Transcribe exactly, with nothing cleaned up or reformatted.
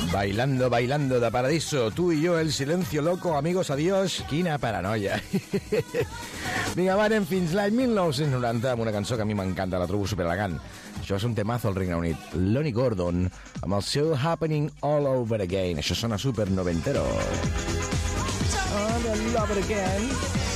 Bailando, bailando de Paradiso, tu i jo, el silencio loco, amigos, adiós. Quina paranoia. Vinga, va, anem fins l'any mil nou-cents noranta amb una cançó que a mi m'encanta, la trobo superelegant. Això és un temazo al Regne Unit. Lonnie Gordon, amb el seu Happening All Over Again. Això sona super noventero. All over again.